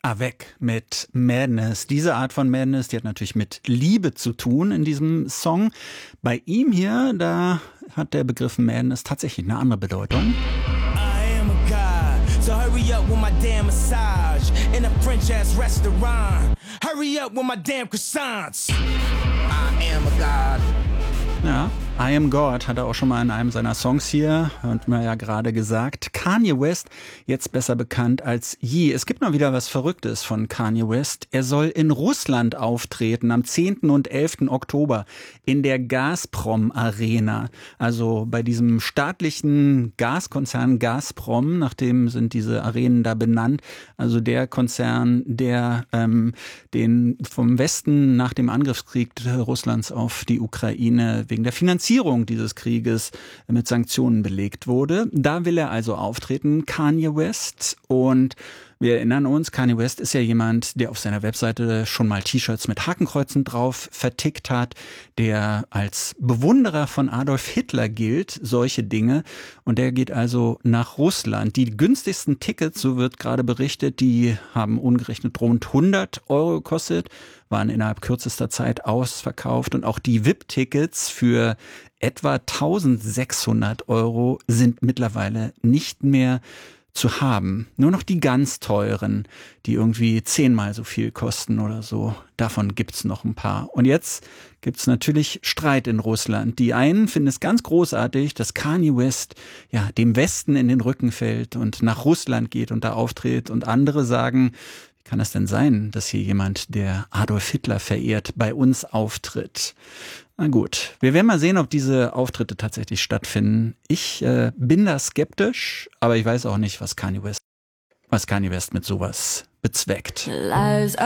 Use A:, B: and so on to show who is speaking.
A: Avec mit Madness. Diese Art von Madness, die hat natürlich mit Liebe zu tun in diesem Song. Bei ihm hier, da hat der Begriff Madness tatsächlich eine andere Bedeutung.
B: I am a god, so hurry up with my damn massage in a French-ass restaurant. Hurry up with my damn croissants. I am a god.
A: Ja, I Am God hat er auch schon mal in einem seiner Songs hier, hat man ja gerade gesagt. Kanye West, jetzt besser bekannt als je. Es gibt mal wieder was Verrücktes von Kanye West. Er soll in Russland auftreten am 10. und 11. Oktober in der Gazprom Arena. Also bei diesem staatlichen Gaskonzern Gazprom, nach dem sind diese Arenen da benannt. Also der Konzern, der den vom Westen nach dem Angriffskrieg Russlands auf die Ukraine wegen der Finanzierung dieses Krieges mit Sanktionen belegt wurde. Da will er also auftreten, Kanye West. Und wir erinnern uns, Kanye West ist ja jemand, der auf seiner Webseite schon mal T-Shirts mit Hakenkreuzen drauf vertickt hat, der als Bewunderer von Adolf Hitler gilt, solche Dinge. Und der geht also nach Russland. Die günstigsten Tickets, so wird gerade berichtet, die haben umgerechnet rund 100 € gekostet, waren innerhalb kürzester Zeit ausverkauft. Und auch die VIP-Tickets für etwa 1.600 € sind mittlerweile nicht mehr zu haben. Nur noch die ganz teuren, die irgendwie 10-mal so viel kosten oder so. Davon gibt's noch ein paar. Und jetzt gibt's natürlich Streit in Russland. Die einen finden es ganz großartig, dass Kanye West ja dem Westen in den Rücken fällt und nach Russland geht und da auftritt. Und andere sagen, wie kann es denn sein, dass hier jemand, der Adolf Hitler verehrt, bei uns auftritt? Na gut, wir werden mal sehen, ob diese Auftritte tatsächlich stattfinden. Ich bin da skeptisch, aber ich weiß auch nicht, was Kanye West mit sowas bezweckt.